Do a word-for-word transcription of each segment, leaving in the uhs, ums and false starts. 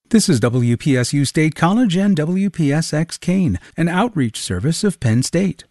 This is W P S U State College and W P S X Kane, an outreach service of Penn State.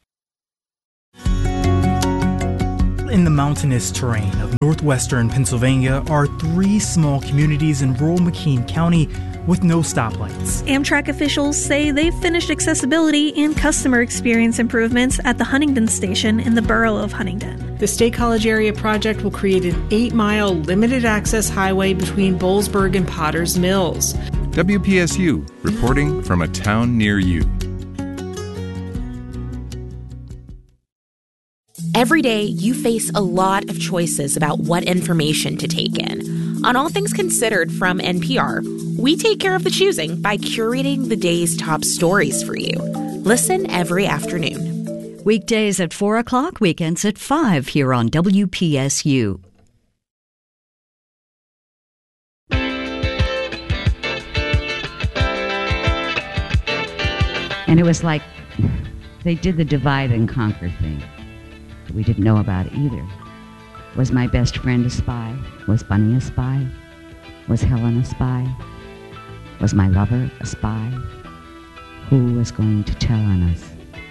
In the mountainous terrain of northwestern Pennsylvania are three small communities in rural McKean County with no stoplights. Amtrak officials say they've finished accessibility and customer experience improvements at the Huntingdon station in the borough of Huntingdon. The State College Area Project will create an eight-mile limited-access highway between Boalsburg and Potter's Mills. W P S U, reporting from a town near you. Every day, you face a lot of choices about what information to take in. On All Things Considered from N P R, we take care of the choosing by curating the day's top stories for you. Listen every afternoon. Weekdays at four o'clock, weekends at five here on W P S U. And it was like they did the divide and conquer thing. We didn't know about it either. Was my best friend a spy? Was Bunny a spy? Was Helen a spy? Was my lover a spy? Who was going to tell on us?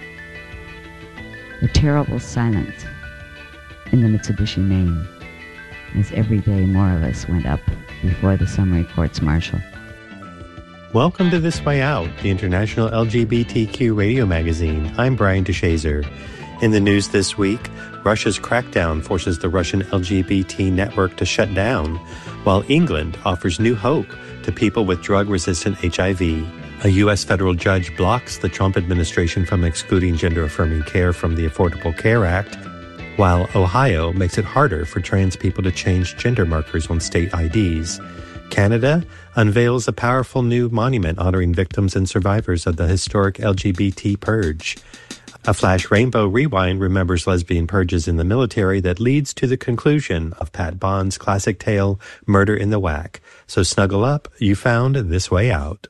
The terrible silence in the Mitsubishi Main as every day more of us went up before the summary courts-martial. Welcome to This Way Out, the international L G B T Q radio magazine. I'm Brian DeShazer. In the news this week, Russia's crackdown forces the Russian L G B T network to shut down, while England offers new hope to people with drug-resistant H I V. A U S federal judge blocks the Trump administration from excluding gender-affirming care from the Affordable Care Act, while Ohio makes it harder for trans people to change gender markers on state I Ds. Canada unveils a powerful new monument honoring victims and survivors of the historic L G B T purge. A Flash Rainbow Rewind remembers lesbian purges in the military that leads to the conclusion of Pat Bond's classic tale, Murder in the Whack. So snuggle up, you found This Way Out.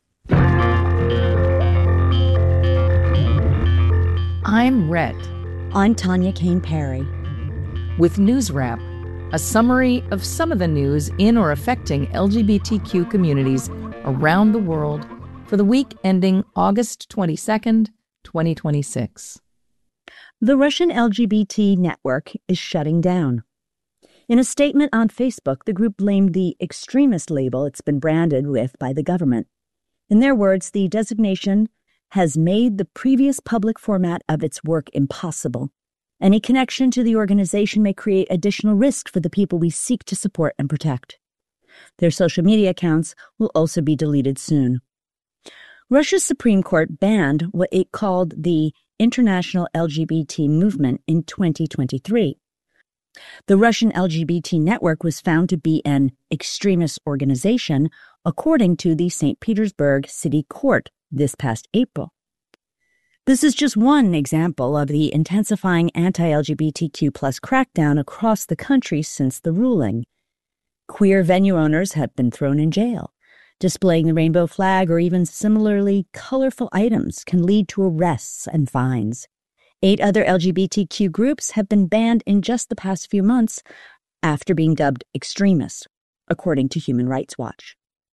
I'm Rhett. I'm Tanya Kane Perry. With News Wrap, a summary of some of the news in or affecting L G B T Q communities around the world for the week ending August twenty-second, twenty twenty-six. The Russian L G B T network is shutting down. In a statement on Facebook, the group blamed the extremist label it's been branded with by the government. In their words, the designation has made the previous public format of its work impossible. Any connection to the organization may create additional risk for the people we seek to support and protect. Their social media accounts will also be deleted soon. Russia's Supreme Court banned what it called the International L G B T Movement in twenty twenty-three. The Russian L G B T network was found to be an extremist organization, according to the Saint Petersburg City Court this past April. This is just one example of the intensifying anti-L G B T Q plus crackdown across the country since the ruling. Queer venue owners have been thrown in jail. Displaying the rainbow flag or even similarly colorful items can lead to arrests and fines. Eight other L G B T Q groups have been banned in just the past few months after being dubbed extremists, according to Human Rights Watch.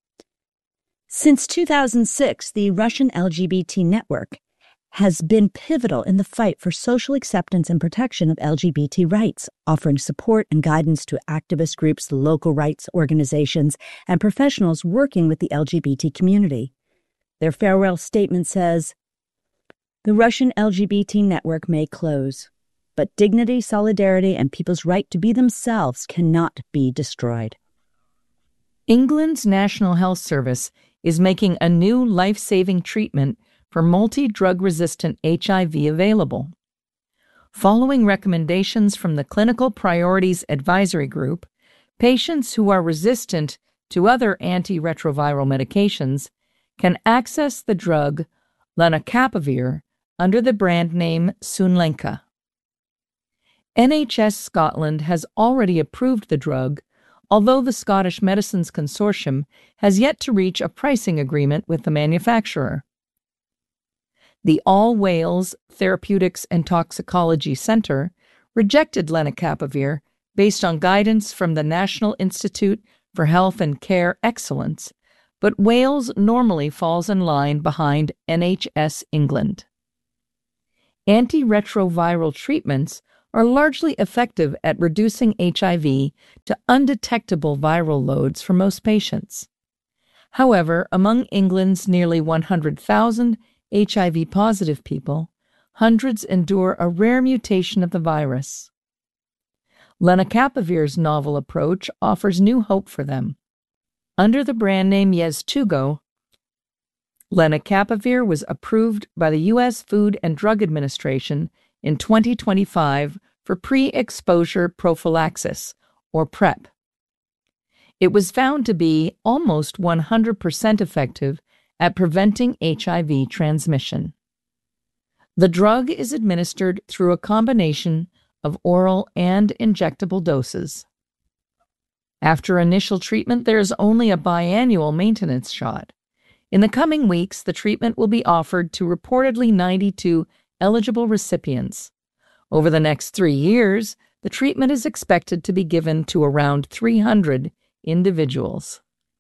Since two thousand six, the Russian L G B T network has been pivotal in the fight for social acceptance and protection of L G B T rights, offering support and guidance to activist groups, local rights organizations, and professionals working with the L G B T community. Their farewell statement says, "The Russian L G B T network may close, but dignity, solidarity, and people's right to be themselves cannot be destroyed." England's National Health Service is making a new life-saving treatment for multi-drug-resistant H I V available. Following recommendations from the Clinical Priorities Advisory Group, patients who are resistant to other antiretroviral medications can access the drug lenacapavir under the brand name Sunlenca. N H S Scotland has already approved the drug, although the Scottish Medicines Consortium has yet to reach a pricing agreement with the manufacturer. The All Wales Therapeutics and Toxicology Centre rejected lenacapavir based on guidance from the National Institute for Health and Care Excellence, but Wales normally falls in line behind N H S England. Antiretroviral treatments are largely effective at reducing H I V to undetectable viral loads for most patients. However, among England's nearly one hundred thousand H I V-positive people, hundreds endure a rare mutation of the virus. Lenacapavir's novel approach offers new hope for them. Under the brand name Yeztugo, lenacapavir was approved by the U S Food and Drug Administration in twenty twenty-five for pre-exposure prophylaxis, or PrEP. It was found to be almost one hundred percent effective at preventing H I V transmission. The drug is administered through a combination of oral and injectable doses. After initial treatment, there is only a biannual maintenance shot. In the coming weeks, the treatment will be offered to reportedly ninety-two eligible recipients. Over the next three years, the treatment is expected to be given to around three hundred individuals.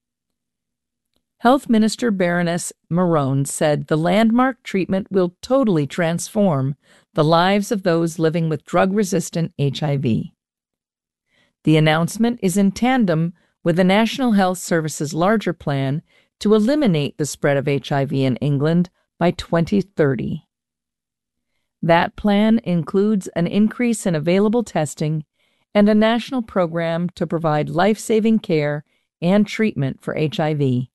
Health Minister Baroness Marone said the landmark treatment will totally transform the lives of those living with drug-resistant H I V. The announcement is in tandem with the National Health Service's larger plan to eliminate the spread of H I V in England by twenty thirty. That plan includes an increase in available testing and a national program to provide life-saving care and treatment for H I V.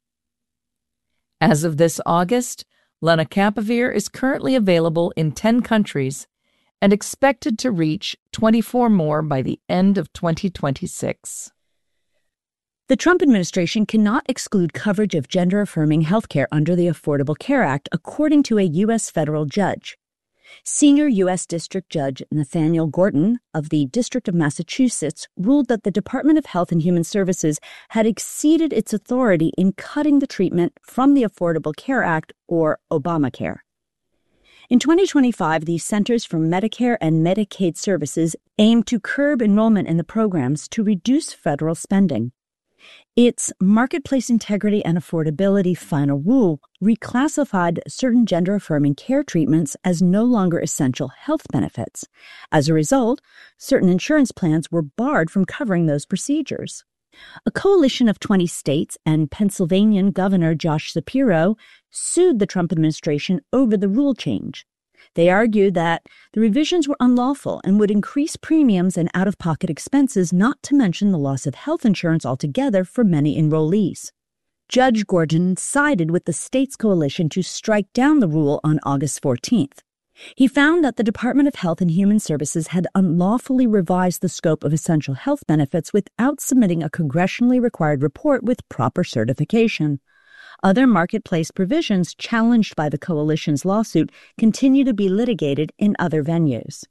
As of this August, lenacapavir is currently available in ten countries and expected to reach twenty-four more by the end of twenty twenty-six. The Trump administration cannot exclude coverage of gender-affirming health care under the Affordable Care Act, according to a U S federal judge. Senior U S District Judge Nathaniel Gorton of the District of Massachusetts ruled that the Department of Health and Human Services had exceeded its authority in cutting the treatment from the Affordable Care Act, or Obamacare. In twenty twenty-five, the Centers for Medicare and Medicaid Services aimed to curb enrollment in the programs to reduce federal spending. Its Marketplace Integrity and Affordability Final Rule reclassified certain gender-affirming care treatments as no longer essential health benefits. As a result, certain insurance plans were barred from covering those procedures. A coalition of twenty states and Pennsylvanian Governor Josh Shapiro sued the Trump administration over the rule change. They argued that the revisions were unlawful and would increase premiums and out-of-pocket expenses, not to mention the loss of health insurance altogether for many enrollees. Judge Gordon sided with the states' coalition to strike down the rule on August fourteenth. He found that the Department of Health and Human Services had unlawfully revised the scope of essential health benefits without submitting a congressionally required report with proper certification. Other marketplace provisions challenged by the coalition's lawsuit continue to be litigated in other venues.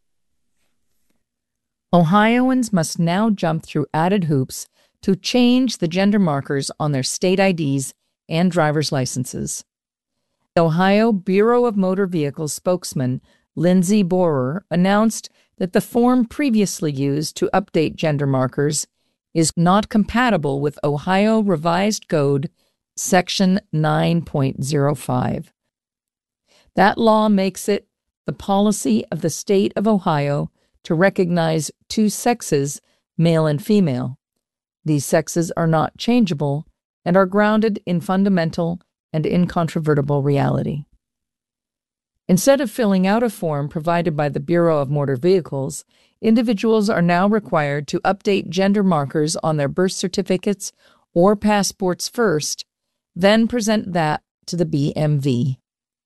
Ohioans must now jump through added hoops to change the gender markers on their state I Ds and driver's licenses. The Ohio Bureau of Motor Vehicles spokesman Lindsay Borer announced that the form previously used to update gender markers is not compatible with Ohio Revised Code Section nine point oh five. That law makes it the policy of the state of Ohio to recognize two sexes, male and female. These sexes are not changeable and are grounded in fundamental and incontrovertible reality. Instead of filling out a form provided by the Bureau of Motor Vehicles, individuals are now required to update gender markers on their birth certificates or passports first, then present that to the B M V.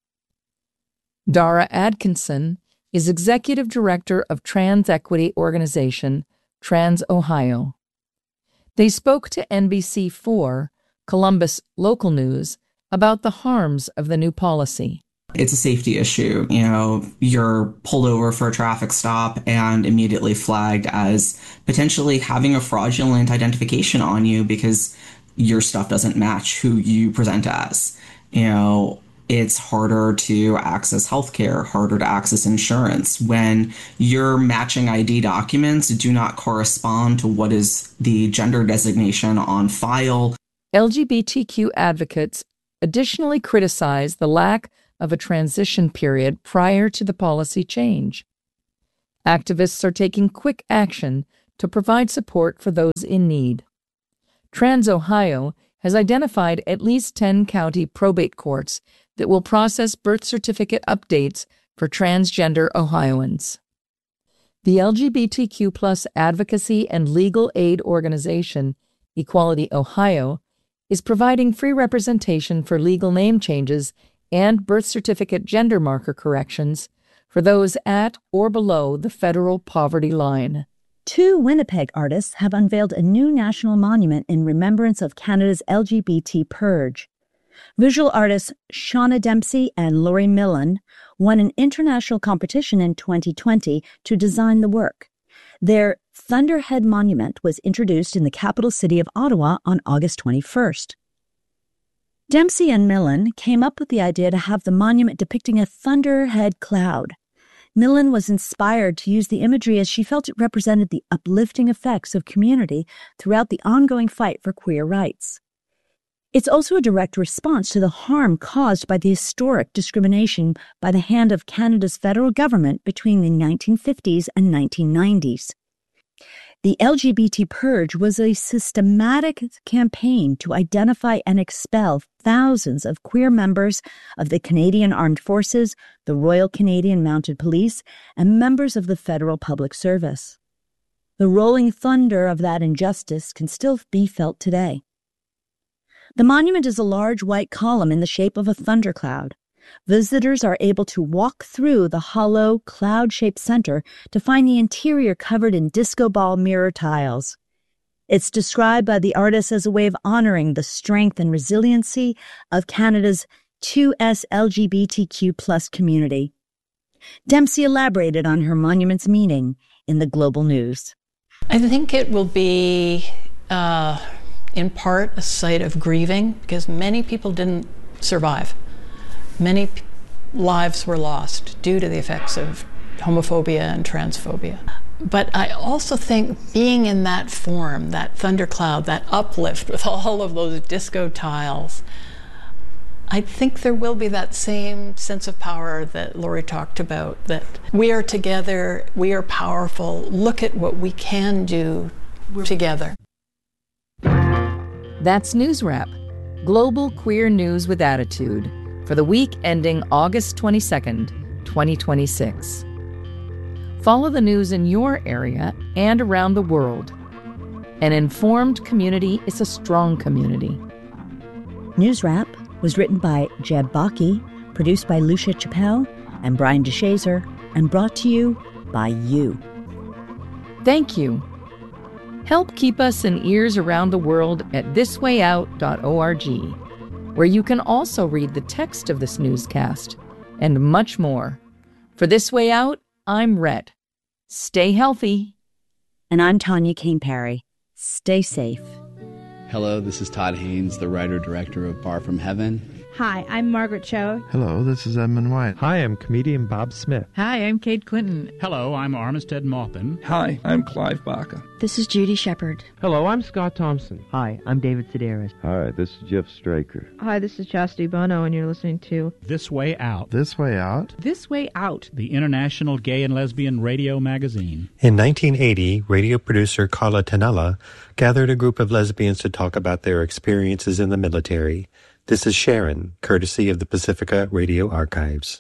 Dara Atkinson is Executive Director of trans equity organization Trans Ohio. They spoke to N B C four, Columbus Local News, about the harms of the new policy. It's a safety issue. You know, you're pulled over for a traffic stop and immediately flagged as potentially having a fraudulent identification on you because your stuff doesn't match who you present as. You know, it's harder to access healthcare, harder to access insurance when your matching I D documents do not correspond to what is the gender designation on file. L G B T Q advocates additionally criticize the lack of a transition period prior to the policy change. Activists are taking quick action to provide support for those in need. Trans Ohio has identified at least ten county probate courts that will process birth certificate updates for transgender Ohioans. The L G B T Q plus advocacy and legal aid organization, Equality Ohio, is providing free representation for legal name changes and birth certificate gender marker corrections for those at or below the federal poverty line. Two Winnipeg artists have unveiled a new national monument in remembrance of Canada's L G B T purge. Visual artists Shauna Dempsey and Laurie Millen won an international competition in twenty twenty to design the work. Their Thunderhead Monument was introduced in the capital city of Ottawa on August twenty-first. Dempsey and Millen came up with the idea to have the monument depicting a thunderhead cloud. Millen was inspired to use the imagery as she felt it represented the uplifting effects of community throughout the ongoing fight for queer rights. It's also a direct response to the harm caused by the historic discrimination by the hand of Canada's federal government between the nineteen fifties and nineteen nineties. The L G B T purge was a systematic campaign to identify and expel thousands of queer members of the Canadian Armed Forces, the Royal Canadian Mounted Police, and members of the Federal Public Service. The rolling thunder of that injustice can still be felt today. The monument is a large white column in the shape of a thundercloud. Visitors are able to walk through the hollow, cloud-shaped center to find the interior covered in disco ball mirror tiles. It's described by the artist as a way of honoring the strength and resiliency of Canada's two S L G B T Q plus community. Dempsey elaborated on her monument's meaning in the Global News. I think it will be, uh, in part, a site of grieving because many people didn't survive. Many p- lives were lost due to the effects of homophobia and transphobia. But I also think being in that form, that thundercloud, that uplift with all of those disco tiles, I think there will be that same sense of power that Laurie talked about, that we are together, we are powerful, look at what we can do together. That's News Wrap, global queer news with attitude, for the week ending August twenty-second, twenty twenty-six. Follow the news in your area and around the world. An informed community is a strong community. News Wrap was written by Jeb Bakke, produced by Lucia Chappelle and Brian DeShazer, and brought to you by you. Thank you. Help keep us in ears around the world at this way out dot org, where you can also read the text of this newscast and much more. For This Way Out, I'm Rhett. Stay healthy. And I'm Tanya Kane-Perry. Stay safe. Hello, this is Todd Haynes, the writer-director of Bar from Heaven. Hi, I'm Margaret Cho. Hello, this is Edmund White. Hi, I'm comedian Bob Smith. Hi, I'm Kate Clinton. Hello, I'm Armistead Maupin. Hi, I'm Clive Barker. This is Judy Shepard. Hello, I'm Scott Thompson. Hi, I'm David Sedaris. Hi, this is Jeff Straker. Hi, this is Chastity Bono, and you're listening to This Way Out. This Way Out? This Way Out. The International Gay and Lesbian Radio Magazine. In nineteen eighty, radio producer Carla Tanella gathered a group of lesbians to talk about their experiences in the military. This is Sharon, courtesy of the Pacifica Radio Archives.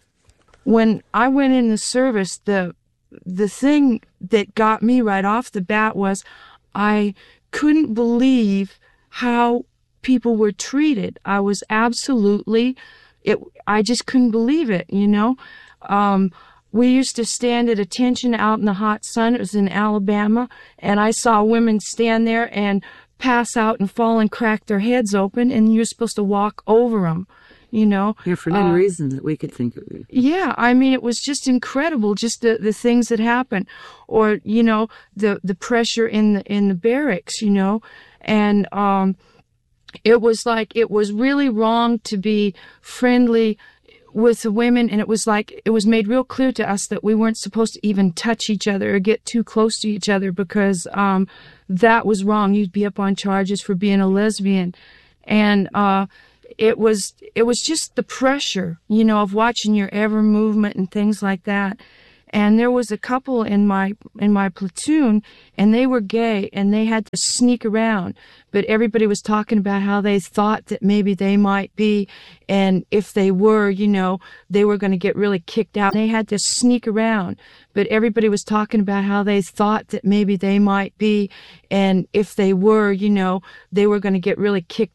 When I went in the service, the the thing that got me right off the bat was I couldn't believe how people were treated. I was absolutely, it. I just couldn't believe it, you know. Um, we used to stand at attention out in the hot sun. It was in Alabama, and I saw women stand there and pass out and fall and crack their heads open, and you're supposed to walk over them, you know. Yeah, for any uh, reason that we could think of it. Yeah, I mean, it was just incredible, just the, the things that happened. Or, you know, the, the pressure in the, in the barracks, you know. And um, it was like, it was really wrong to be friendly with the women, and it was like it was made real clear to us that we weren't supposed to even touch each other or get too close to each other because um, that was wrong. You'd be up on charges for being a lesbian, and uh, it was it was just the pressure, you know, of watching your every movement and things like that. And there was a couple in my in my platoon, and they were gay, and they had to sneak around. But everybody was talking about how they thought that maybe they might be, and if they were, you know, they were going to get really kicked out. They had to sneak around. But everybody was talking about how they thought that maybe they might be, and if they were, you know, they were going to get really kicked